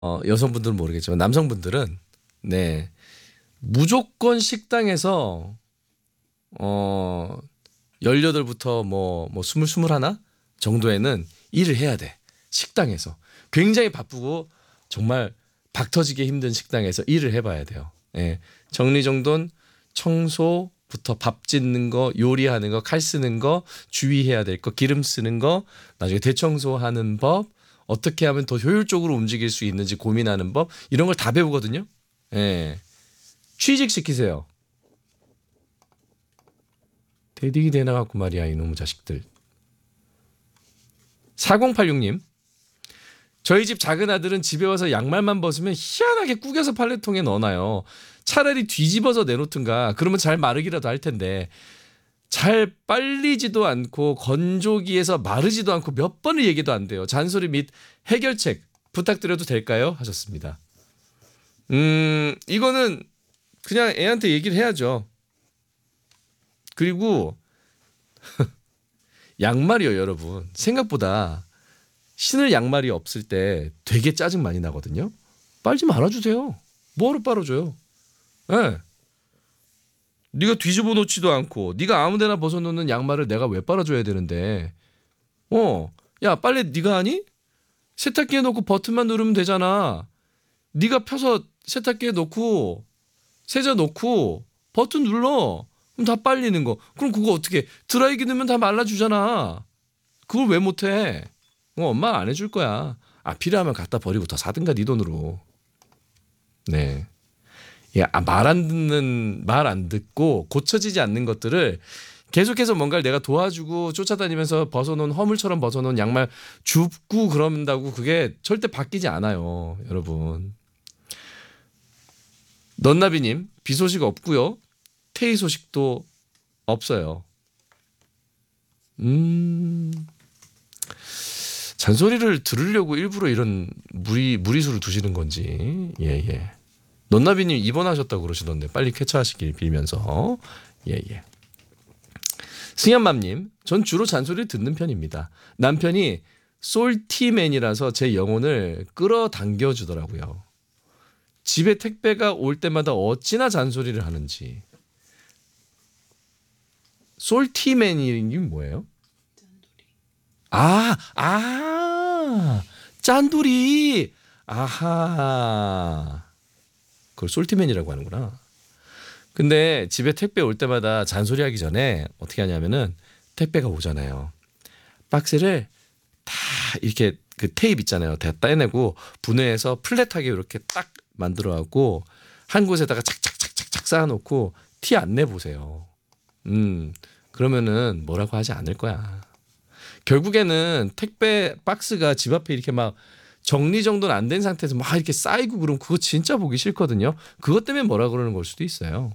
여성분들은 모르겠지만 남성분들은 네 무조건 식당에서 18부터 뭐 20, 21 정도에는 일을 해야 돼. 식당에서. 굉장히 바쁘고 정말 박터지게 힘든 식당에서 일을 해봐야 돼요. 예. 정리정돈, 청소부터 밥 짓는 거, 요리하는 거, 칼 쓰는 거, 주의해야 될 거, 기름 쓰는 거, 나중에 대청소하는 법, 어떻게 하면 더 효율적으로 움직일 수 있는지 고민하는 법, 이런 걸 다 배우거든요. 예. 취직시키세요. 대딩이 되나갖고 말이야 이놈의 자식들. 4086님. 저희 집 작은 아들은 집에 와서 양말만 벗으면 희한하게 구겨서 팔레통에 넣어놔요. 차라리 뒤집어서 내놓든가 그러면 잘 마르기라도 할 텐데 잘 빨리지도 않고 건조기에서 마르지도 않고 몇 번을 얘기도 안 돼요. 잔소리 및 해결책 부탁드려도 될까요? 하셨습니다. 이거는 그냥 애한테 얘기를 해야죠. 그리고 양말이요 여러분. 생각보다 신을 양말이 없을 때 되게 짜증 많이 나거든요. 빨지 말아주세요. 뭐하러 빨아줘요. 네. 네가 뒤집어 놓지도 않고 네가 아무데나 벗어놓는 양말을 내가 왜 빨아줘야 되는데 야 빨래 네가 하니? 세탁기에 놓고 버튼만 누르면 되잖아. 네가 펴서 세탁기에 놓고 세제 놓고 버튼 눌러. 그럼 다 빨리는 거. 그럼 그거 어떻게 드라이기 넣으면 다 말라주잖아. 그걸 왜 못해? 엄마 안 해줄 거야. 필요하면 갖다 버리고 더 사든가 네 돈으로. 네. 말 안 듣는 말 안 듣고 고쳐지지 않는 것들을 계속해서 뭔가를 내가 도와주고 쫓아다니면서 벗어놓은 허물처럼 벗어놓은 양말 줍고 그런다고 그게 절대 바뀌지 않아요, 여러분. 넌나비님 비 소식 없고요. 태희 소식도 없어요. 잔소리를 들으려고 일부러 이런 무리수를 두시는 건지. 예. 넌나비님 입원하셨다고 그러시던데 빨리 쾌차하시길 빌면서. 예. 승현맘님 전 주로 잔소리를 듣는 편입니다. 남편이 솔티맨이라서 제 영혼을 끌어당겨 주더라고요. 집에 택배가 올 때마다 어찌나 잔소리를 하는지. 솔티맨이 뭐예요? 짠돌이. 아하. 그걸 솔티맨이라고 하는구나. 근데 집에 택배 올 때마다 잔소리하기 전에 어떻게 하냐면은 택배가 오잖아요. 박스를 다 이렇게 그 테이프 있잖아요. 다 떼내고 분해해서 플랫하게 이렇게 딱 만들어갖고 한 곳에다가 착착착착착 쌓아놓고 티 안 내보세요. 그러면은 뭐라고 하지 않을 거야. 결국에는 택배 박스가 집 앞에 이렇게 막 정리정돈 안 된 상태에서 막 이렇게 쌓이고 그러면 그거 진짜 보기 싫거든요. 그것 때문에 뭐라 그러는 걸 수도 있어요.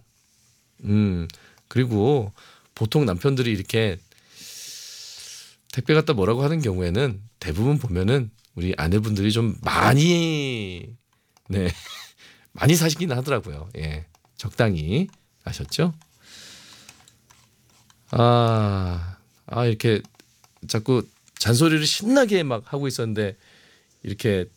그리고 보통 남편들이 이렇게 택배 갖다 뭐라고 하는 경우에는 대부분 보면은 우리 아내분들이 좀 많이 많이 사시긴 하더라고요. 예, 적당히 아셨죠? 이렇게 자꾸 잔소리를 신나게 막 하고 있었는데 이렇게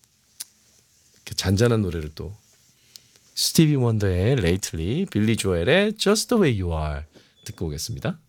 잔잔한 노래를 또 스티비 원더의 Lately, 빌리 조엘의 Just the Way You Are 듣고 오겠습니다.